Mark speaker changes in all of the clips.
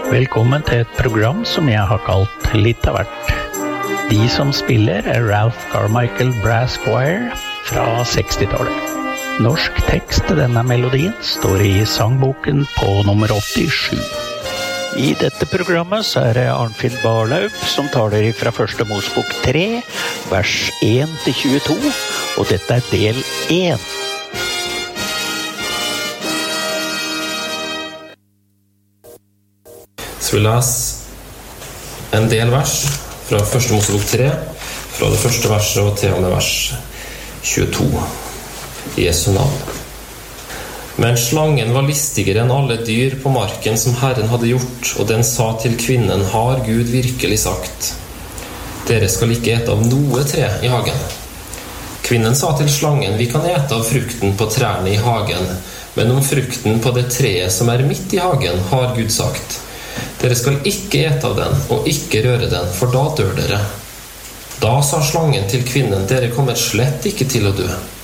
Speaker 1: Velkommen til et program som jeg har kalt Litt av hvert. De som spiller Ralph Carmichael Brass Choir fra 60-tallet. Norsk tekst til denne melodien står i sangboken på nummer 87. I dette programmet så det Arnfinn Barlaug som taler fra første Mosebok 3, vers 1-22, og dette del 1.
Speaker 2: Så vi leser en del vers fra første Mosebok 3, fra det første verset og til og med vers 22, i Jesu navn. Men slangen var listigere enn alle dyr på marken som Herren hadde gjort, og den sa til kvinnen, har Gud virkelig sagt, dere skal ikke ete av noe tre i hagen. Kvinnen sa til slangen, vi kan ete av frukten på trærne i hagen, men om frukten på det treet som midt i hagen, har Gud sagt, dere skal ikke ete av den, og ikke røre den, for da dør dere. Da sa slangen til kvinnen, dere kommer slett ikke til å dø.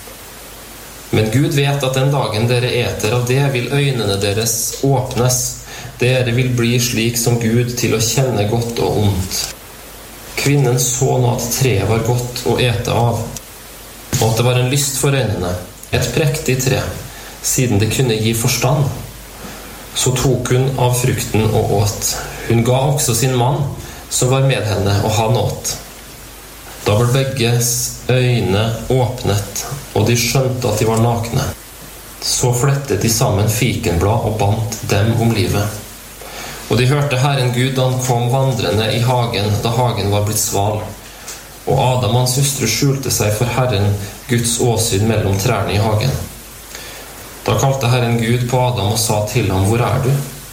Speaker 2: Men Gud vet at den dagen dere eter av det, vil øynene deres åpnes. Dere vil bli slik som Gud til å kjenne godt og ondt. Kvinnen så nå at treet var godt å ete av, og at det var en lyst for øynene, et prektig tre, siden det kunne gi forstand. Så tok hun av frukten og åt. Hun ga også sin mann, som var med henne, og han åt. Da ble begges øyne åpnet, og de skjønte at de var nakne. Så flettet de sammen fikenblad og bandt dem om livet. Og de hørte Herren Gud da han kom vandrende i hagen, da hagen var blitt sval. Og Adam og hans hustru skjulte seg for Herren Guds åsyn mellom trærne i hagen. Da kalte Herren Gud på Adam og sa til ham, hvor du?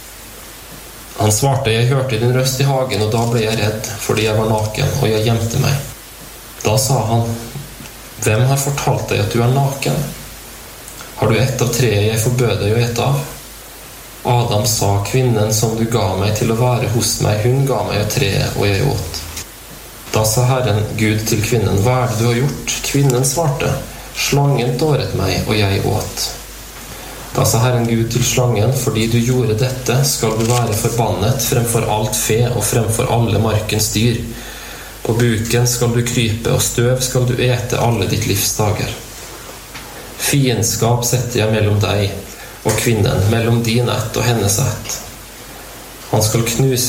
Speaker 2: Han svarte, jeg hørte din røst i hagen, og da ble jeg redd, fordi jeg var naken, og jeg gjemte meg. Da sa han, hvem har fortalt deg at du naken? Har du ett av treet jeg forbød deg å ete av? Adam sa, kvinnen som du ga meg til å være hos meg, hun ga meg av treet, og jeg åt. Da sa Herren Gud til kvinnen, hva det du har gjort? Kvinnen svarte, slangen dåret meg, og jeg åt. Da sa Herren Gud til slangen, fordi du gjorde dette, skal du være forbannet fremfor alt fe og fremfor alle markens dyr. På buken skal du krype, og støv skal du ete alle ditt livs dager. Fiendskap setter jeg mellom deg og kvinnen, mellom din ett og hennes ett. Han skal knuse